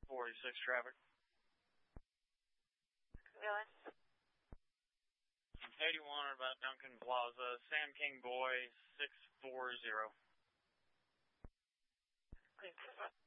46 traffic. Going. 81 about Duncan Plaza, Sam King Boy, 640. Okay.